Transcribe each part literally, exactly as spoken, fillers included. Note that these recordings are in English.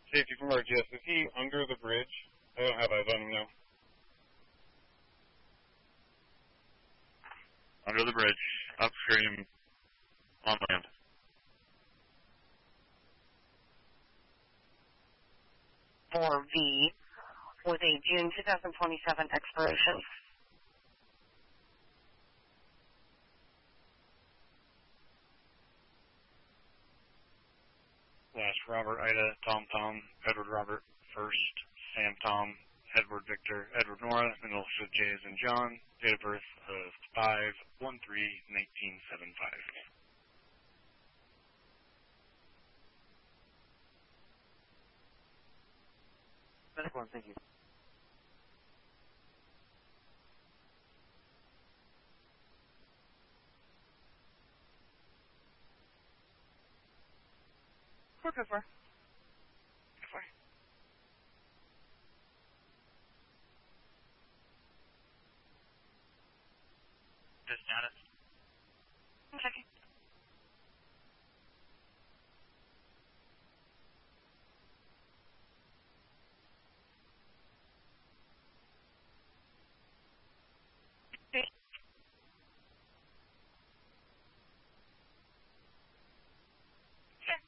Safety from R G S. Is he under the bridge? I don't have eyes on him now. Under the bridge, upstream, on land. four V with a June two thousand twenty-seven expiration. Last Robert, Ida, Tom Tom, Edward Robert, first, Sam Tom, Edward Victor, Edward Nora, middle of J as in John, date of birth of five one three nineteen seventy-five. Thank you. four four four. The status? I'm checking.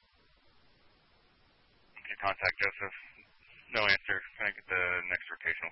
Okay, contact Joseph. No answer. Can I get the next rotational?